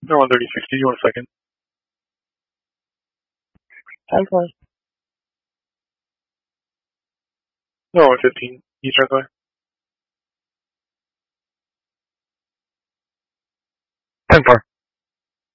No, 1:30:60. You want a second? 10:20. No, 1:15. Eastern time. 10:4.